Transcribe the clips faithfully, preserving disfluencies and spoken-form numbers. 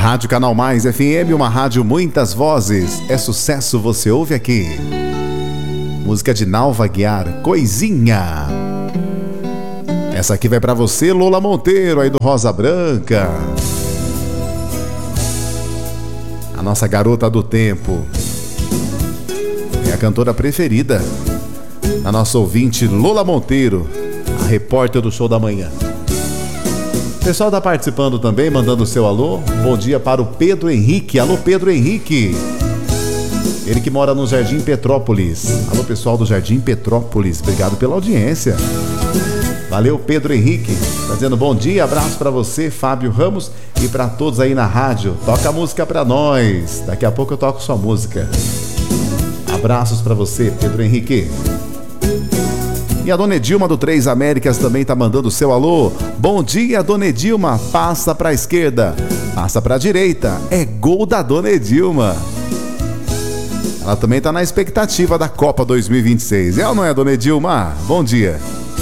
Rádio Canal Mais F M, uma rádio muitas vozes. É sucesso, você ouve aqui. Música de Nalva Aguiar, Coisinha. Essa aqui vai pra você, Lola Monteiro, aí do Rosa Branca. A nossa garota do tempo. É a cantora preferida da nossa ouvinte Lola Monteiro, a repórter do Show da Manhã. O pessoal tá participando também, mandando o seu alô. Bom dia para o Pedro Henrique. Alô, Pedro Henrique. Ele que mora no Jardim Petrópolis. Alô, pessoal do Jardim Petrópolis. Obrigado pela audiência. Valeu, Pedro Henrique. Tá dizendo bom dia, abraço para você, Fábio Ramos, e para todos aí na rádio. Toca a música para nós. Daqui a pouco eu toco sua música. Abraços para você, Pedro Henrique. E a Dona Edilma do Três Américas também tá mandando o seu alô. Bom dia, Dona Edilma. Passa pra esquerda, passa pra direita. É gol da Dona Edilma. Ela também tá na expectativa da Copa dois mil e vinte e seis. É ou não é, Dona Edilma? Bom dia.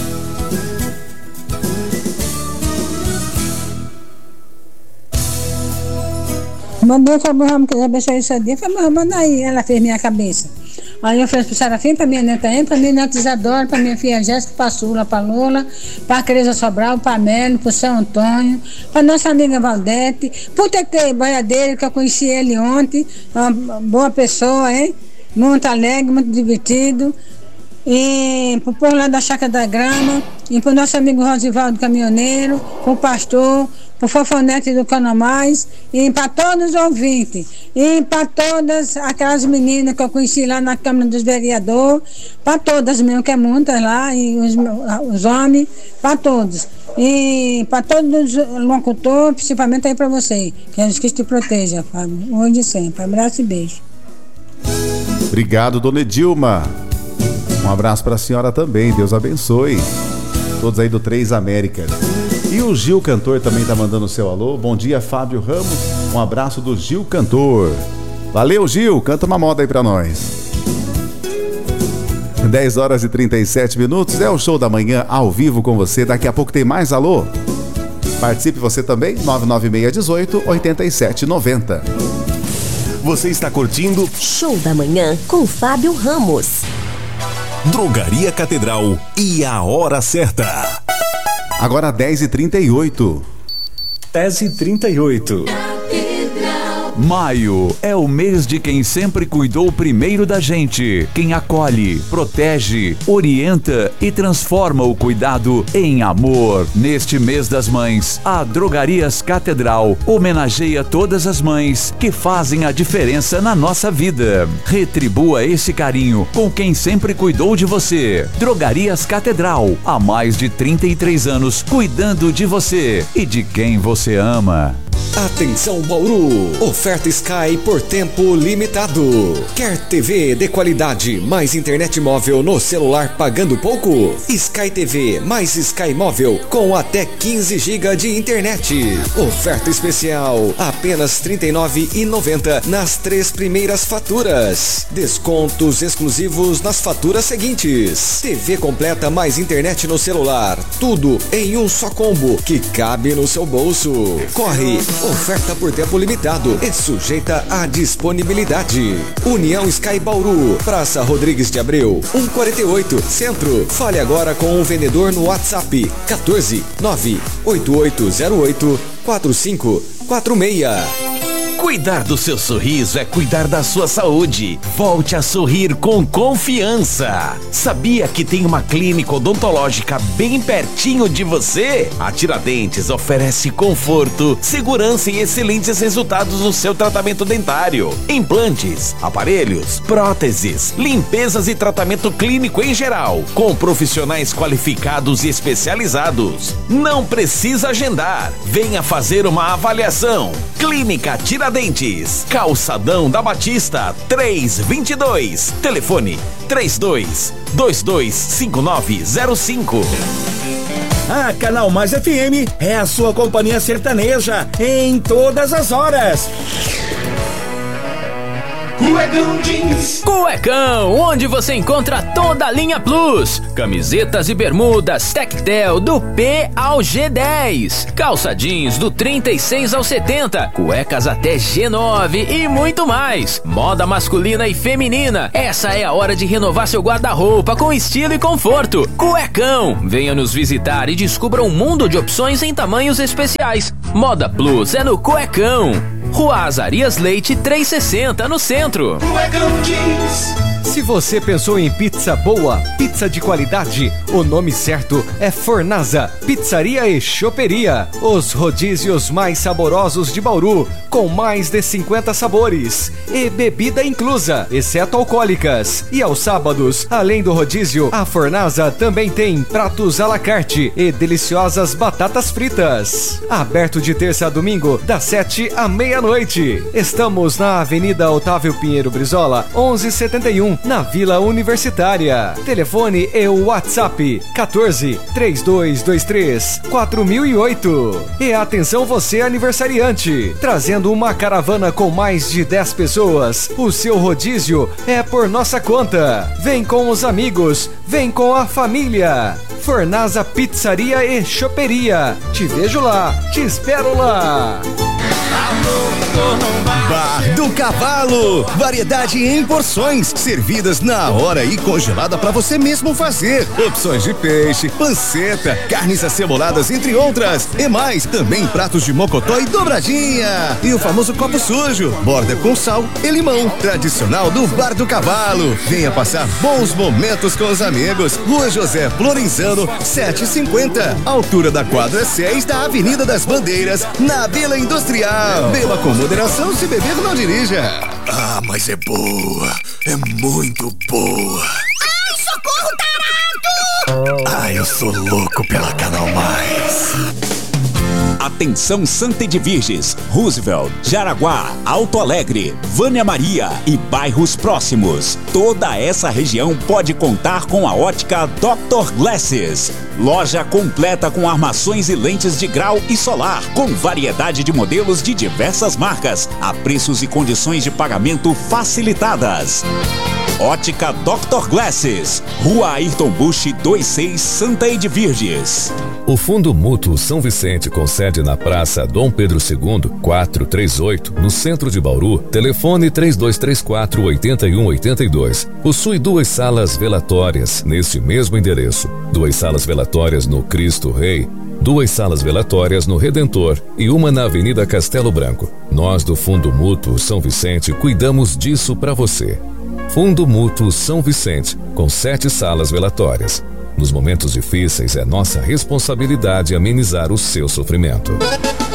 Bom dia, Fábio Ramos, que abençoe esse dia. Fábio Ramos, manda aí. Ela fez minha cabeça. Aí eu fiz pro Serafim, pra minha neta Em, pra minha neta Isadora, pra minha filha Jéssica, pra Sula, pra Lola, pra Creza Sobral, pra Melo, pro São Antônio, pra nossa amiga Valdete, pro Tete Boiadeiro, que eu conheci ele ontem, uma boa pessoa, hein? Muito alegre, muito divertido. E pro povo lá da Chácara da Grama, e pro nosso amigo Rosivaldo Caminhoneiro, pro pastor, pro Fofonete do Canamais, e para todos os ouvintes, e para todas aquelas meninas que eu conheci lá na Câmara dos Vereadores, para todas mesmo, que é muitas lá, e os, os homens, para todos. E para todos os locutores, principalmente aí para você, que Jesus Cristo te proteja, Fábio, hoje e sempre. Abraço e beijo. Obrigado, Dona Edilma. Um abraço para a senhora também, Deus abençoe. Todos aí do Três Américas. E o Gil Cantor também tá mandando o seu alô. Bom dia, Fábio Ramos. Um abraço do Gil Cantor. Valeu, Gil. Canta uma moda aí pra nós. dez horas e trinta e sete minutos. É o Show da Manhã ao vivo com você. Daqui a pouco tem mais alô. Participe você também. nove nove seis um oito, oito sete nove zero. Você está curtindo Show da Manhã com Fábio Ramos. Drogaria Catedral e a hora certa. Agora dez e trinta e oito. dez e trinta e oito. Maio é o mês de quem sempre cuidou primeiro da gente, quem acolhe, protege, orienta e transforma o cuidado em amor. Neste mês das mães, a Drogarias Catedral homenageia todas as mães que fazem a diferença na nossa vida. Retribua esse carinho com quem sempre cuidou de você. Drogarias Catedral, há mais de trinta e três anos cuidando de você e de quem você ama. Atenção, Bauru! Oferta Sky por tempo limitado. Quer T V de qualidade mais internet móvel no celular pagando pouco? Sky T V mais Sky Móvel com até quinze gigas de internet. Oferta especial, apenas trinta e nove reais e noventa centavos nas três primeiras faturas. Descontos exclusivos nas faturas seguintes. T V completa mais internet no celular. Tudo em um só combo que cabe no seu bolso. Corre! Oferta por tempo limitado e sujeita à disponibilidade. União Sky Bauru, Praça Rodrigues de Abreu, cento e quarenta e oito, Centro. Fale agora com o vendedor no WhatsApp quatorze, nove oito oito zero oito, quatro cinco quatro seis. Cuidar do seu sorriso é cuidar da sua saúde. Volte a sorrir com confiança. Sabia que tem uma clínica odontológica bem pertinho de você? A Tiradentes oferece conforto, segurança e excelentes resultados no seu tratamento dentário. Implantes, aparelhos, próteses, limpezas e tratamento clínico em geral, com profissionais qualificados e especializados. Não precisa agendar. Venha fazer uma avaliação. Clínica Tiradentes, Calçadão da Batista, trezentos e vinte e dois. Telefone trinta e dois, vinte e dois, cinquenta e nove zero cinco. A Canal Mais F M é a sua companhia sertaneja em todas as horas. Cuecão Jeans. Cuecão, onde você encontra toda a linha Plus. Camisetas e bermudas Tectel do P ao G dez. Calça jeans do trinta e seis ao setenta. Cuecas até G nove e muito mais. Moda masculina e feminina. Essa é a hora de renovar seu guarda-roupa com estilo e conforto. Cuecão, venha nos visitar e descubra um mundo de opções em tamanhos especiais. Moda Plus é no Cuecão. Rua Azarias Leite trezentos e sessenta, no centro. Cuecão Jeans. Se você pensou em pizza boa, pizza de qualidade, o nome certo é Fornasa Pizzaria e Choperia. Os rodízios mais saborosos de Bauru, com mais de cinquenta sabores e bebida inclusa, exceto alcoólicas. E aos sábados, além do rodízio, a Fornasa também tem pratos à la carte e deliciosas batatas fritas. Aberto de terça a domingo, das sete à meia-noite. Estamos na Avenida Otávio Pinheiro Brizola, onze setenta e um, na Vila Universitária. Telefone e o WhatsApp quatorze, três dois dois três, quatro mil e oito. E atenção você aniversariante, trazendo uma caravana com mais de dez pessoas. O seu rodízio é por nossa conta. Vem com os amigos, vem com a família. Fornasa Pizzaria e Choperia. Te vejo lá, te espero lá. Bar do Cavalo, variedade em porções, servidas na hora e congelada para você mesmo fazer. Opções de peixe, panceta, carnes aceboladas, entre outras. E mais, também pratos de mocotó e dobradinha. E o famoso copo sujo, borda com sal e limão, tradicional do Bar do Cavalo. Venha passar bons momentos com os amigos. Rua José Florenzano, setecentos e cinquenta, altura da quadra seis da Avenida das Bandeiras, na Vila Industrial. Beba com moderação, se beber não dirija. Ah, mas é boa, é muito boa. Ai, socorro, tarado! Ai, eu sou louco pela Canal Mais. Atenção Santa Edviges, Roosevelt, Jaraguá, Alto Alegre, Vânia Maria e bairros próximos. Toda essa região pode contar com a ótica doutor Glasses. Loja completa com armações e lentes de grau e solar, com variedade de modelos de diversas marcas, a preços e condições de pagamento facilitadas. Ótica doutor Glasses, Rua Ayrton Busch vinte e seis, Santa Edviges. O Fundo Mútuo São Vicente, com sede na Praça Dom Pedro segundo, quatrocentos e trinta e oito, no centro de Bauru, telefone três dois três quatro, oito um oito dois. Possui duas salas velatórias neste mesmo endereço, duas salas velatórias no Cristo Rei, duas salas velatórias no Redentor e uma na Avenida Castelo Branco. Nós do Fundo Mútuo São Vicente cuidamos disso para você. Fundo Mútuo São Vicente, com sete salas velatórias. Nos momentos difíceis é nossa responsabilidade amenizar o seu sofrimento.